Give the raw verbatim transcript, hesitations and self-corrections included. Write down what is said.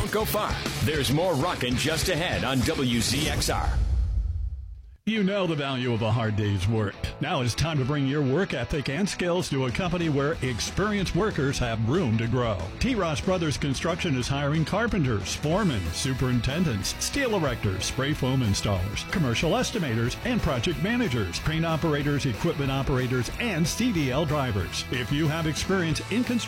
Don't go far. There's more rockin' just ahead on W Z X R. You know the value of a hard day's work. Now it's time to bring your work ethic and skills to a company where experienced workers have room to grow. T. Ross Brothers Construction is hiring carpenters, foremen, superintendents, steel erectors, spray foam installers, commercial estimators, and project managers, crane operators, equipment operators, and C D L drivers. If you have experience in construction,